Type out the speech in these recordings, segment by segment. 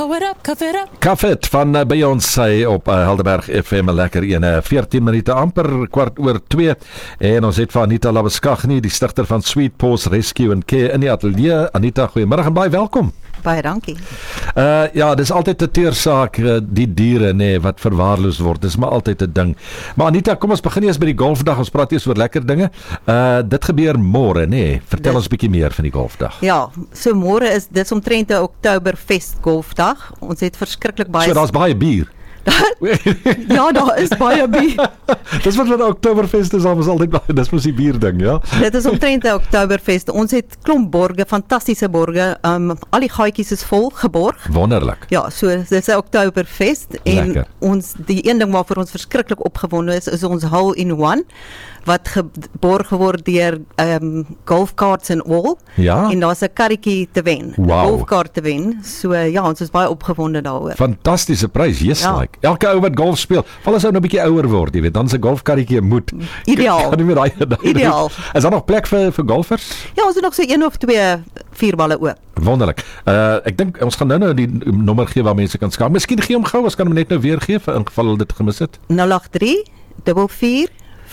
Kafet van Beyoncé op Helderberg FM, lekker ene, 14 minute amper, 2:15, en ons het van Anita Labuschagne, die stigter van Sweet Paws Rescue and Care in die ateljee. Anita, goeiemiddag en baie welkom. Baie dankie. Ja, dis altyd 'n teersaak, die diere, nee, wat verwaarloos word, dis maar altyd 'n ding. Maar Anita, kom ons begin eers by die golfdag, ons praat eers oor lekker dinge. Dit gebeur môre, nee, vertel ons 'n bietjie meer van die golfdag. Ja, so môre is dit omtrent 'n Oktoberfest golfdag. Ons het verskriklik baie... So daar's baie bier. Ja, daar is baie bier. Dis wat met Oktoberfest is, ons altyd baie, dis mos die bier ding, ja. Dit is omtrent 'n Oktoberfest. Ons het klomp borge, fantastiese borge. Al die gaatjies is vol geborg. Wonderlik. Ja, so dis 'n Oktoberfest en Lekker. die een ding waarvoor ons verskriklik opgewonde is ons hole in one wat geborg word deur golfkaarts en al. Ja. En daar's 'n karretjie te wen. 'n Wow. Golfkaart te wen. So ja, ons is baie opgewonde daaroor. Fantastiese prys, yes, Ja. like. Elke ou wat golf speel, val as ou nou 'n bietjie ouer word, jy weet, dan is 'n golfkarretjie moet. Ideaal. Kan nie meer daai Ideaal. Is daar nog plek vir golfers? Ja, ons het nog so 1 of 2 vierballe oop. Wonderlik. Ek dink ons gaan nou die nommer gee waar mense kan skakel. Miskien gee hom gou, ons kan hom net nou weer gee vir ingeval hulle dit gemis het. 083 44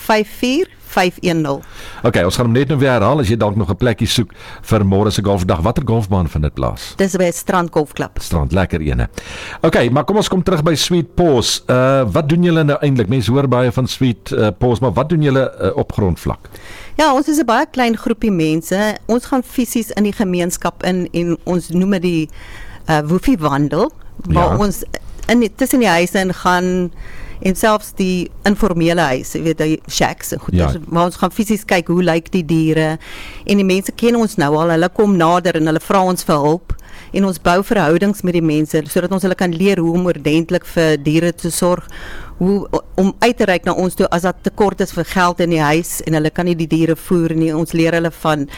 54 510. Okay, ons gaan hom net nou weer herhaal as jy dalk nog 'n plekkie soek vir môre se golfdag. Watter golfbaan vind dit plaas? Dis by Strand Golfklub. Strand, lekker ene. Okay, maar kom ons kom terug by Sweet Paws. Wat doen julle nou eintlik? Mense hoor baie van Sweet Paws, maar wat doen julle op grondvlak? Ja, ons is 'n baie klein groepie mense. Ons gaan fisies in die gemeenskap in en ons noem dit die woefie wandel, waar Ja. ons tussen die huise in gaan en selfs die informele huise, jy weet, die shacks en goeders, Ja. waar ons gaan fisies kyk hoe lyk die diere en die mense ken ons nou al, hulle kom nader en hulle vra ons vir hulp en ons bou verhoudings met die mense sodat ons hulle kan leer hoe om ordentlik vir diere te sorg, hoe om uit te reik na ons toe as dat tekort is vir geld in die huis en hulle kan nie die diere voer nie. Ons leer hulle van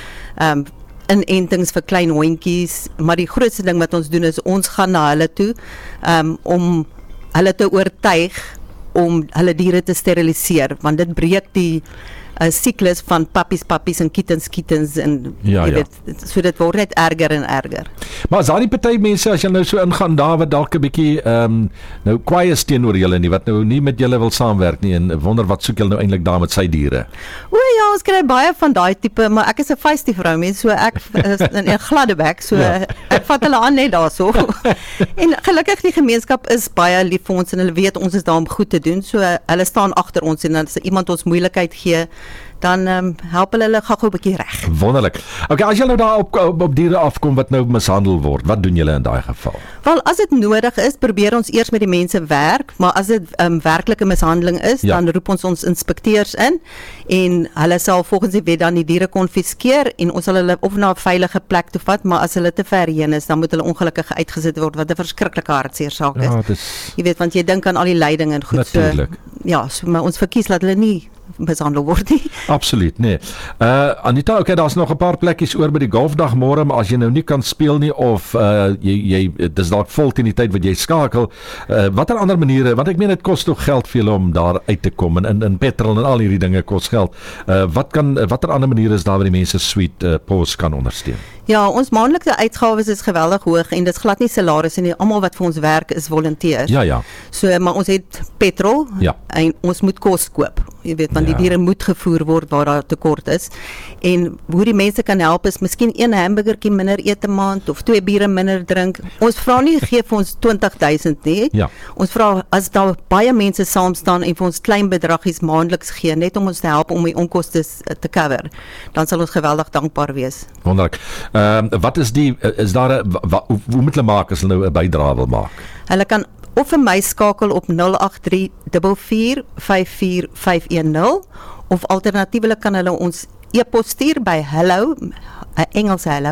inentings vir klein hondjies, maar die grootste ding wat ons doen is ons gaan na hulle toe om hulle te oortuig om hulle diere te steriliseer, want dit breek die siklus van pappies en kittens en Ja, jy ja. weet, so dit word net erger en erger. Maar is daar nie party mense as jy nou so ingaan daar wat dalk 'n bietjie nou kwaai is teenoor julle nie, wat nou nie met julle wil saamwerk nie en wonder wat soek julle nou eintlik daar met sy diere? O ja, ons kry baie van daai tipe, maar ek is 'n feisty vrou mens, so ek is 'n gladde bek, so Ja. ek vat hulle aan net daarso. En gelukkig die gemeenskap is baie lief vir ons en hulle weet ons is daar om goed te doen, so hulle staan agter ons en as iemand ons moeilikheid gee, dan help hulle gou 'n bietjie reg. Wonderlik. Okay, as jy nou daar op diere afkom wat nou mishandel word, wat doen julle in daai geval? Wel, as dit nodig is, probeer ons eers met die mense werk, maar as dit werklike mishandeling is, Ja. dan roep ons inspekteurs in en hulle sal volgens die wet dan die diere konfiskeer en ons sal hulle of na 'n veilige plek toe vat, maar as hulle te ver heen is, dan moet hulle ongelukkig uitgesit word, wat 'n verskriklike hartseer saak is. Ja, dis Jy weet, want jy dink aan al die lyding en goed, Natuurlijk. maar ons verkies dat hulle nie mishandel word nie. absoluut, nee. Anita, okay, daar's nog 'n paar plekkies oor by die golfdag môre, maar as jy nou nie kan speel nie of jy dis dalk vol teen die tyd wat jy skakel, watter ander maniere, want ek meen dit kos tog geld vir julle om daar uit te kom en in petrol en al hierdie dinge kos geld. Watter ander maniere is daar waar die mense Sweet Paws kan ondersteun? Ja, ons maandelikse uitgawes is geweldig hoog en dit is glad nie salarisse nie. Almal wat vir ons werk is volonteurs. Ja. So, maar ons het petrol Ja. en ons moet kos koop. Jy weet, want Ja. die diere moet gevoer word waar daar tekort is. En hoe die mense kan help is miskien 1 hamburgertjie minder eet 'n maand of 2 biere minder drink. Ons vra nie gee vir ons 20,000 nie. Ja. Ons vra as daar baie mense saam staan en vir ons klein bedragies maandeliks gee net om ons te help om die onkoste te cover, dan sal ons geweldig dankbaar wees. Wonderlik. Wat is is daar hoe moet hulle maak as hulle nou 'n bydrae wil maak? Hulle kan of vir my skakel op 083 44 54 510 of alternatiefelik kan hulle ons e-pos stuur by hello, Engels hello,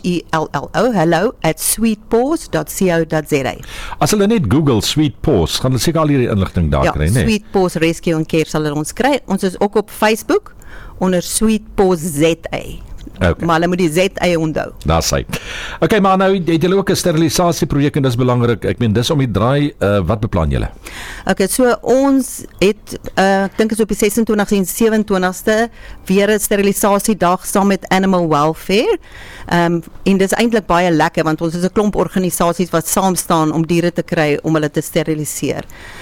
hello@sweetpaws.co.za. As hulle net Google Sweet Paws, gaan hulle seker al hierdie inligting daar Ja, kry, né? Sweet Paws Rescue and Care sal hulle ons kry. Ons is ook op Facebook onder Sweet Paws ZA. Okay. Maar hulle moet die ZY onthou. Daar sê. Okay, maar nou het julle ook 'n sterilisasieprojek en dis belangrik. Ek meen dis om die draai, wat beplan julle? Okay, so ons het ek dink is op die 26ste en 27ste weer 'n sterilisasiedag saam met Animal Welfare. En dis eintlik baie lekker want ons is 'n klomp organisasies wat saam staan om diere te kry om hulle te steriliseer.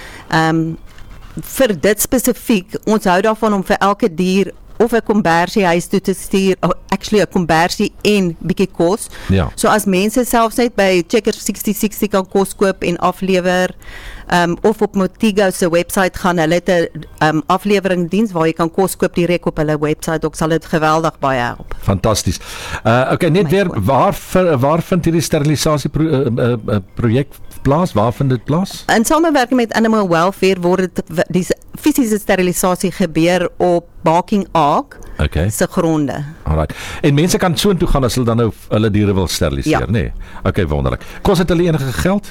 Vir dit spesifiek, ons hou daarvan om vir elke dier of 'n kombersie huis toe te stuur, actually 'n kombersie en bietjie kos. Ja. So as mense selfs net by Checkers 6060 kan kos koop en aflewer, of op Motigo se webwerf gaan, hulle het 'n afleweringsdiens waar jy kan kos koop direk op hulle webwerf, ook sal dit geweldig baie help. Fantasties. Okay, net weer, waar vind hierdie sterilisasie projek plaas? Waar vind dit plaas? In samewerking met Animal Welfare word die fisiese sterilisasie gebeur op Barking Ark se gronde. Alright. En mense kan soontoe gaan as hulle dan nou hulle diere wil steriliseer, Ja. nee? Okay, wonderlik. Kos dit hulle enige geld?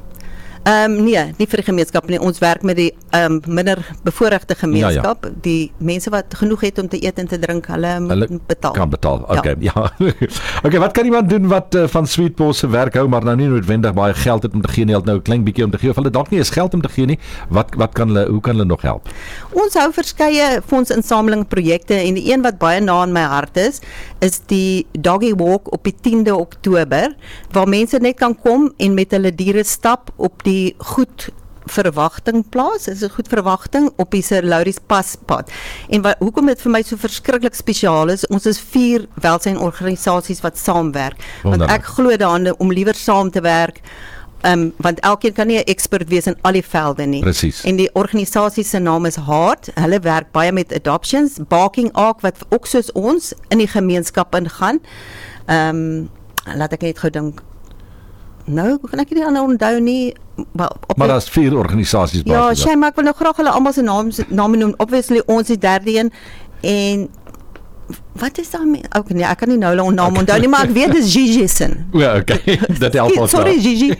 Nee, nie vir die gemeenskap nie. Ons werk met die minder bevoorregte gemeenskap. Die mense wat genoeg het om te eet en te drink, hulle moet betaal. Kan betaal. Okay, ja. Okay, wat kan iemand doen wat van Sweet Paws se werk hou, maar nou nie noodwendig baie geld het om te gee nie, nou 'n klein bietjie om te gee of hulle dalk nie eens geld om te gee nie. Wat kan hulle, hoe kan hulle nog help? Ons hou verskeie fondsinsamelingsprojekte en die een wat baie na aan my hart is die Doggy Walk op die 10de Oktober, waar mense net kan kom en met hulle diere stap op die Goed Verwagting plaas. Is 'n Goed Verwagting op die Sir Laurie's Paspad. En hoekom dit vir my so verskriklik spesiaal is, ons is 4 welsynsorganisasies wat saamwerk. Want ek glo daarin om liewer saam te werk, want elkeen kan nie 'n expert wees in al die velde nie. Precies. En die organisasie se naam is Heart. Hulle werk baie met adoptions. Barking Ark wat ook soos ons in die gemeenskap ingaan. Laat ek net gou dink. Nou, kan ek nie ander onthou nie. Maar daar's 4 organisasies Ja, basies. Shay, maar ek wil nou graag hulle almal se name noem. Obviously ons die derde een en wat is daarmee? Okay, nee, ek kan nie nou hulle naam onthou nie, maar ek weet dis Gigi se. Ja, okay. Dit help ons. Sorry Gigi.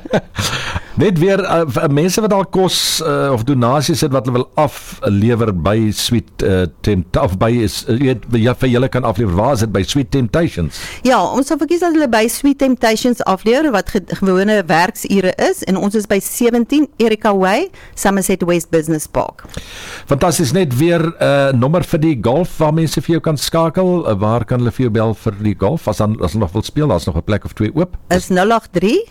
Net weer mense wat dalk kos of donasies het wat hulle wil aflewer by Sweet of by vir julle kan aflewer. Waar is dit by Sweet Temptations? Ja, ons sal verkies dat hulle by Sweet Temptations aflewer wat gewone werksure is en ons is by 17 Erika Way, Somerset West Business Park. Fantasties, net weer nommer vir die golf waar mense vir jou kan skakel. Waar kan hulle vir jou bel vir die golf as hulle nog wil speel? Daar's nog 'n plek of 2 oop. Is 083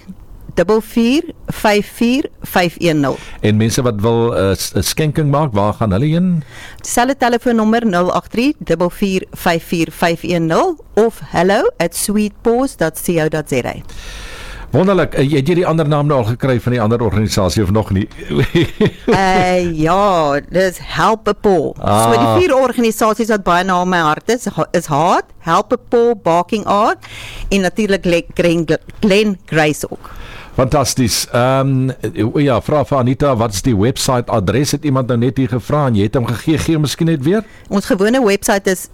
4454510. En mense wat wil 'n skenking maak, waar gaan hulle heen? Dieselfde telefoonnommer 083 4454510 of hello@sweetpaws.co.za. Wonderlik, het jy die ander naam nou al gekry van die ander organisasie of nog nie? Ja, dis Help a Paw. So die 4 organisasies wat baie na my hart is Heart, Help a Paw, Barking Ark en natuurlik Glen Grace ook. Fantasties. Ja, vra vir Anita, wat is die website adres? Het iemand nou net hier gevra en jy het hom gegee, gee hom miskien net weer? Ons gewone website is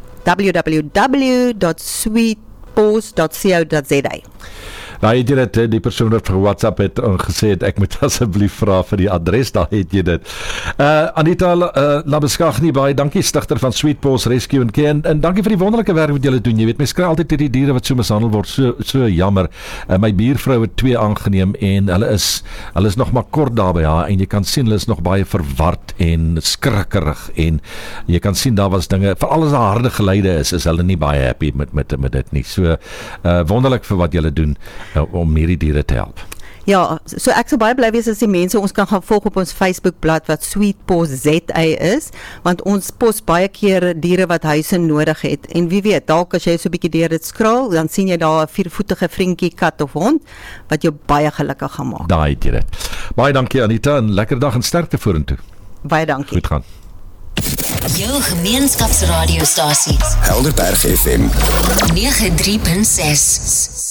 www.sweetpaws.co.za. Nou het jy dit, die persoon wat vir WhatsApp het gesê het, ek moet asseblief vra vir die adres, daar het jy dit. Anita Labeskagh, baie dankie, stigter van Sweet Paws Rescue and Care, en dankie vir die wonderlike werk wat julle doen. Jy weet, mens kry altyd die diere wat so mishandel word, so jammer. My buurvrou het 2 aangeneem en hulle is nog maar kort daar by haar en jy kan sien hulle is nog baie verward en skrikkerig en jy kan sien daar was dinge, veral as daar harde geluide is hulle nie baie happy met dit nie. So wonderlik vir wat julle doen om hierdie diere te help. Ja, so ek sou baie bly wees as die mense ons kan gaan volg op ons Facebookblad wat Sweet Paws ZA is, want ons pos baie keer diere wat huise nodig het en wie weet, dalk as jy so 'n bietjie deur dit scroll, dan sien jy daar 'n 4-voetige vriendjie, kat of hond wat jou baie gelukkig gaan maak. Daai het jy dit. Baie dankie Anita en lekker dag en sterkte vorentoe. Baie dankie. Goed gaan. Jou gemeenskapsradiostasie. Helderberg FM 93.6